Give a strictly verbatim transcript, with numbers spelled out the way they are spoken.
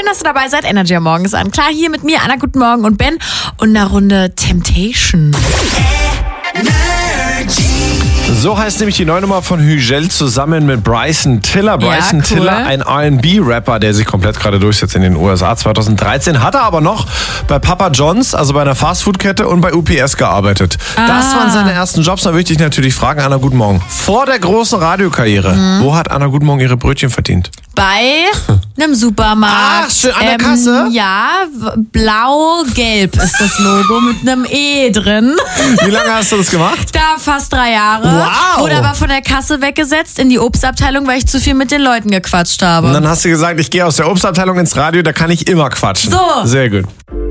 Schön, dass du dabei seid. Energy am Morgen ist an. Klar, hier mit mir, Anna, guten Morgen und Ben und einer Runde Temptation. So heißt nämlich die neue Nummer von Hügel zusammen mit Bryson Tiller. Bryson Ja, cool. Tiller, ein R and B-Rapper, der sich komplett gerade durchsetzt in den U S A. zwanzig dreizehn hat er aber noch bei Papa John's, also bei einer Fastfood-Kette, und bei U P S gearbeitet. Ah. Das waren seine ersten Jobs. Da möchte ich natürlich fragen, Anna, guten Morgen. Vor der großen Radiokarriere, mhm. wo hat Anna guten Morgen ihre Brötchen verdient? Bei einem Supermarkt. Ach, schön, an der ähm, Kasse? Ja, w- blau-gelb ist das Logo mit einem E drin. Wie lange hast du das gemacht? Da fast drei Jahre. Wow. Wurde aber von der Kasse weggesetzt in die Obstabteilung, weil ich zu viel mit den Leuten gequatscht habe. Und dann hast du gesagt, ich gehe aus der Obstabteilung ins Radio, da kann ich immer quatschen. So. Sehr gut.